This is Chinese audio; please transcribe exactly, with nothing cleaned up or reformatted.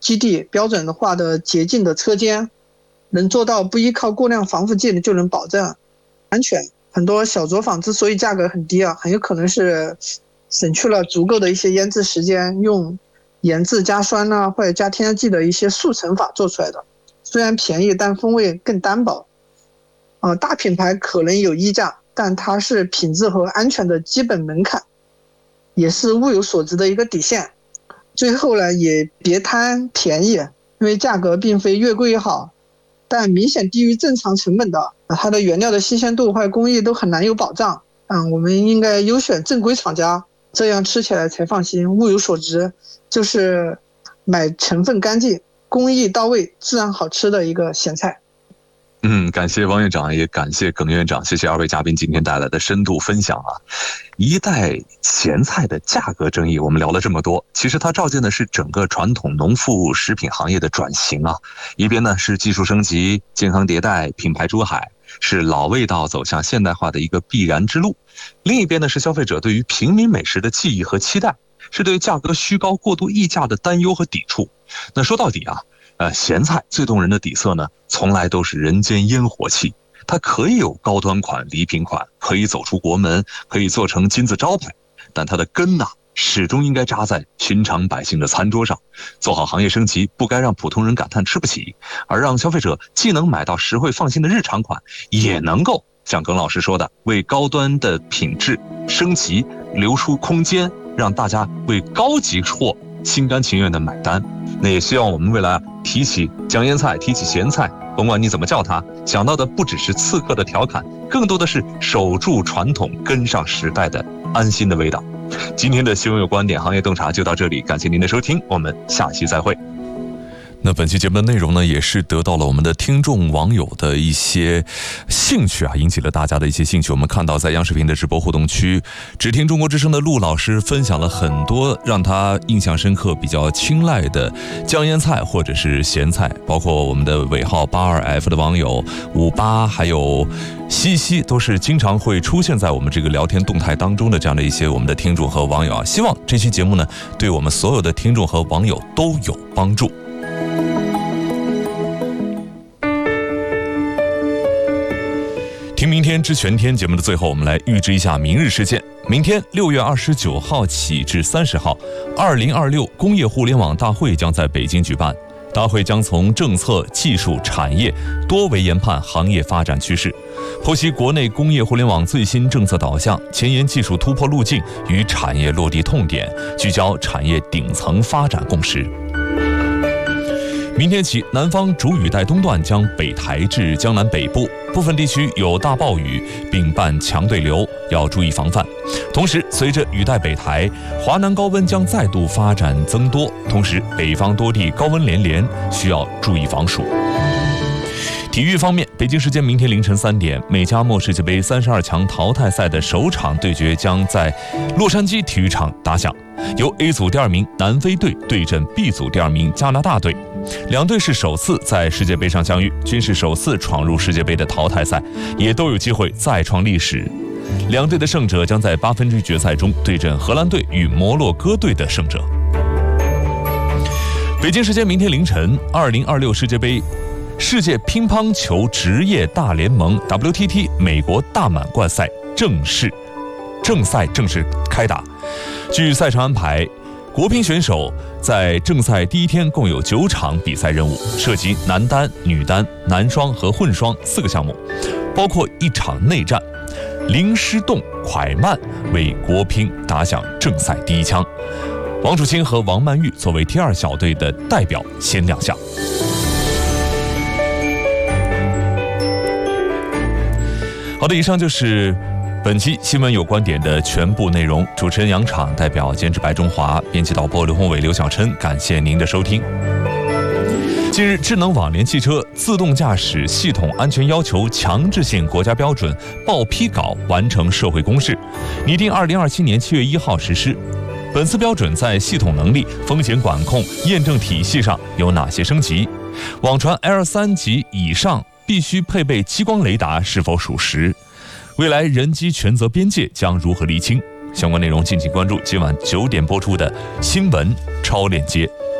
基地、标准化的洁净的车间，能做到不依靠过量防腐剂就能保证安全。很多小作坊之所以价格很低啊，很有可能是省去了足够的一些腌制时间，用盐渍加酸啊或者加添加剂的一些速成法做出来的。虽然便宜，但风味更单薄。呃，大品牌可能有溢价，但它是品质和安全的基本门槛，也是物有所值的一个底线。最后呢，也别贪便宜，因为价格并非越贵越好，但明显低于正常成本的，它的原料的新鲜度或者工艺都很难有保障。嗯，我们应该优选正规厂家，这样吃起来才放心。物有所值，就是买成分干净、工艺到位、自然好吃的一个咸菜。 嗯，感谢王院长，也感谢耿院长，谢谢二位嘉宾今天带来的深度分享啊！一袋咸菜的价格争议，我们聊了这么多，其实它照见的是整个传统农副食品行业的转型啊。一边呢是技术升级、健康迭代、品牌出海，是老味道走向现代化的一个必然之路；另一边呢是消费者对于平民美食的记忆和期待，是对价格虚高、过度溢价的担忧和抵触。那说到底啊。呃，咸菜最动人的底色呢，从来都是人间烟火气。它可以有高端款、礼品款，可以走出国门，可以做成金字招牌，但它的根呐、啊，始终应该扎在寻常百姓的餐桌上。做好行业升级，不该让普通人感叹吃不起，而让消费者既能买到实惠放心的日常款，也能够像耿老师说的，为高端的品质升级留出空间，让大家为高级货心甘情愿的买单。那也希望我们未来提起酱腌菜，提起咸菜，甭管你怎么叫它，想到的不只是刺客的调侃，更多的是守住传统、跟上时代的安心的味道。今天的新闻有观点行业洞察就到这里，感谢您的收听，我们下期再会。 那本期节目的内容呢，也是得到了我们的听众网友的一些兴趣啊，引起了大家的一些兴趣。我们看到在央视频的直播互动区，只听中国之声的陆老师分享了很多让他印象深刻、比较青睐的酱腌菜或者是咸菜，包括我们的尾号八二 F 的网友五八，还有西西，都是经常会出现在我们这个聊天动态当中的这样的一些我们的听众和网友啊。希望这期节目呢，对我们所有的听众和网友都有帮助。听明天知全天节目的最后，我们来预知一下明日事件。明天六月二十九号起至三十号，二零二六工业互联网大会将在北京举办。大会将从政策、技术、产业多维研判行业发展趋势，剖析国内工业互联网最新政策导向、前沿技术突破路径与产业落地痛点，聚焦产业顶层发展共识。明天起，南方主雨带东段将北抬至江南北部，部分地区有大暴雨，并伴强对流，要注意防范。同时，随着雨带北抬，华南高温将再度发展增多，同时北方多地高温连连，需要注意防暑。体育方面，北京时间明天凌晨三点，美加墨世界杯三十二强淘汰赛的首场对决将在洛杉矶体育场打响，由 A 组第二名南非队对阵 B 组第二名加拿大队。两队是首次在世界杯上相遇，均是首次闯入世界杯的淘汰赛，也都有机会再创历史。两队的胜者将在八分之一决赛中对阵荷兰队与摩洛哥队的胜者。北京时间明天凌晨，二零二六世界杯世界乒乓球职业大联盟 W T T 美国大满贯赛正式正赛正式开打。据赛程安排，国乒选手在正赛第一天共有九场比赛任务，涉及男单、女单、男双和混双四个项目，包括一场内战。林诗栋、蒯曼为国乒打响正赛第一枪，王楚钦和王曼玉作为 T 二小队的代表先亮相。好的，以上就是本期新闻有观点的全部内容。主持人杨昶，代表监制白中华，编辑导播刘宏伟、刘小琛，感谢您的收听。近日，智能网联汽车自动驾驶系统安全要求强制性国家标准报批稿完成社会公示，拟定二零二七年七月一号实施。本次标准在系统能力、风险管控、验证体系上有哪些升级？网传 L 三 级以上必须配备激光雷达是否属实？未来人机权责边界将如何厘清？相关内容敬请关注今晚九点播出的新闻超链接。